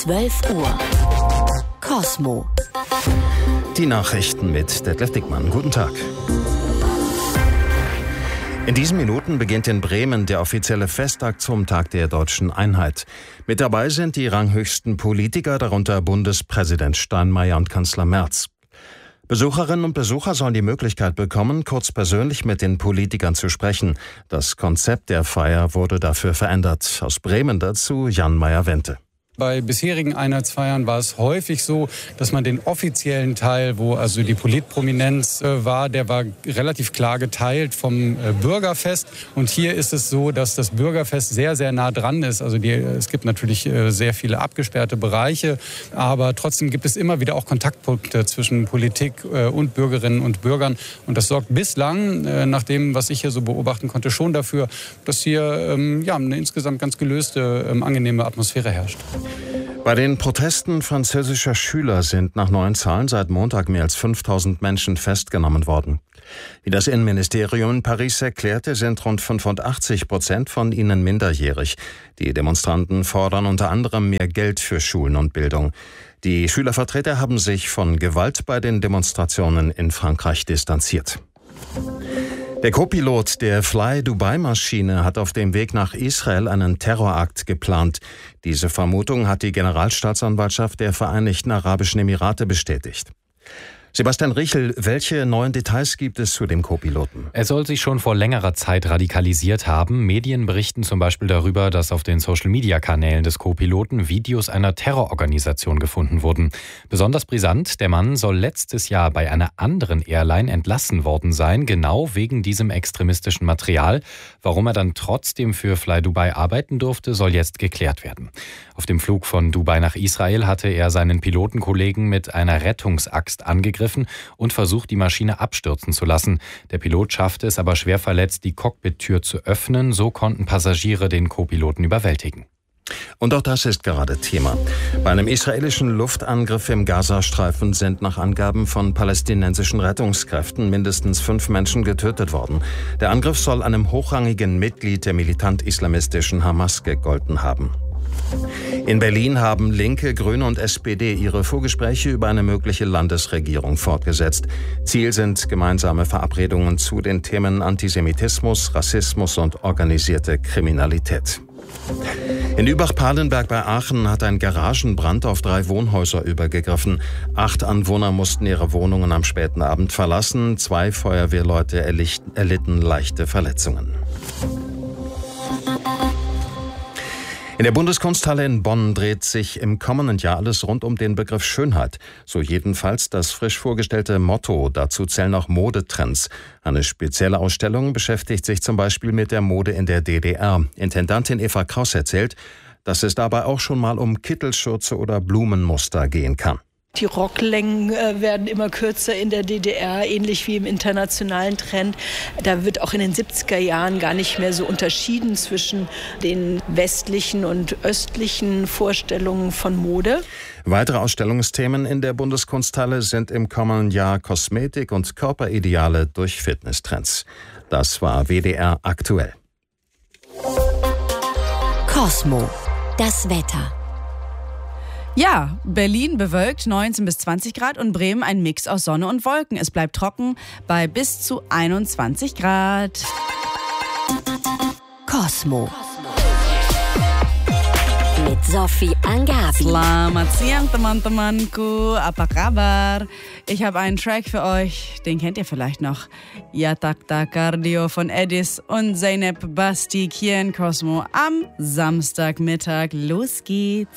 12 Uhr. Cosmo. Die Nachrichten mit Detlef Dickmann. Guten Tag. In diesen Minuten beginnt in Bremen der offizielle Festtag zum Tag der Deutschen Einheit. Mit dabei sind die ranghöchsten Politiker, darunter Bundespräsident Steinmeier und Kanzler Merz. Besucherinnen und Besucher sollen die Möglichkeit bekommen, kurz persönlich mit den Politikern zu sprechen. Das Konzept der Feier wurde dafür verändert. Aus Bremen dazu Jan Meyer-Wente. Bei bisherigen Einheitsfeiern war es häufig so, dass man den offiziellen Teil, wo also die Politprominenz war, der war relativ klar geteilt vom Bürgerfest. Und hier ist es so, dass das Bürgerfest sehr, sehr nah dran ist. Also es gibt natürlich sehr viele abgesperrte Bereiche, aber trotzdem gibt es immer wieder auch Kontaktpunkte zwischen Politik und Bürgerinnen und Bürgern. Und das sorgt bislang, nach dem, was ich hier so beobachten konnte, schon dafür, dass hier eine insgesamt ganz gelöste, angenehme Atmosphäre herrscht. Bei den Protesten französischer Schüler sind nach neuen Zahlen seit Montag mehr als 5.000 Menschen festgenommen worden. Wie das Innenministerium in Paris erklärte, sind rund 85% von ihnen minderjährig. Die Demonstranten fordern unter anderem mehr Geld für Schulen und Bildung. Die Schülervertreter haben sich von Gewalt bei den Demonstrationen in Frankreich distanziert. Der Co-Pilot der Fly-Dubai-Maschine hat auf dem Weg nach Israel einen Terrorakt geplant. Diese Vermutung hat die Generalstaatsanwaltschaft der Vereinigten Arabischen Emirate bestätigt. Sebastian Richel, welche neuen Details gibt es zu dem Co-Piloten? Er soll sich schon vor längerer Zeit radikalisiert haben. Medien berichten zum Beispiel darüber, dass auf den Social-Media-Kanälen des Co-Piloten Videos einer Terrororganisation gefunden wurden. Besonders brisant, der Mann soll letztes Jahr bei einer anderen Airline entlassen worden sein, genau wegen diesem extremistischen Material. Warum er dann trotzdem für Fly Dubai arbeiten durfte, soll jetzt geklärt werden. Auf dem Flug von Dubai nach Israel hatte er seinen Pilotenkollegen mit einer Rettungsaxt angegriffen und versucht, die Maschine abstürzen zu lassen. Der Pilot schaffte es aber schwer verletzt, die Cockpit-Tür zu öffnen. So konnten Passagiere den Co-Piloten überwältigen. Und auch das ist gerade Thema. Bei einem israelischen Luftangriff im Gazastreifen sind nach Angaben von palästinensischen Rettungskräften mindestens 5 Menschen getötet worden. Der Angriff soll einem hochrangigen Mitglied der militant-islamistischen Hamas gegolten haben. In Berlin haben Linke, Grüne und SPD ihre Vorgespräche über eine mögliche Landesregierung fortgesetzt. Ziel sind gemeinsame Verabredungen zu den Themen Antisemitismus, Rassismus und organisierte Kriminalität. In Übach-Palenberg bei Aachen hat ein Garagenbrand auf 3 Wohnhäuser übergegriffen. 8 Anwohner mussten ihre Wohnungen am späten Abend verlassen. 2 Feuerwehrleute erlitten leichte Verletzungen. In der Bundeskunsthalle in Bonn dreht sich im kommenden Jahr alles rund um den Begriff Schönheit. So jedenfalls das frisch vorgestellte Motto. Dazu zählen auch Modetrends. Eine spezielle Ausstellung beschäftigt sich zum Beispiel mit der Mode in der DDR. Intendantin Eva Kraus erzählt, dass es dabei auch schon mal um Kittelschürze oder Blumenmuster gehen kann. Die Rocklängen werden immer kürzer in der DDR, ähnlich wie im internationalen Trend. Da wird auch in den 70er Jahren gar nicht mehr so unterschieden zwischen den westlichen und östlichen Vorstellungen von Mode. Weitere Ausstellungsthemen in der Bundeskunsthalle sind im kommenden Jahr Kosmetik und Körperideale durch Fitnesstrends. Das war WDR aktuell. Cosmo. Das Wetter. Ja, Berlin bewölkt 19 bis 20 Grad und Bremen ein Mix aus Sonne und Wolken. Es bleibt trocken bei bis zu 21 Grad. Cosmo. Mit Sophie Angabi. Selamat siang teman-temanku, apa kabar? Ich habe einen Track für euch, den kennt ihr vielleicht noch. Ja Takta Cardio von Edis und Zeynep Bastik hier in Cosmo am Samstagmittag. Los geht's.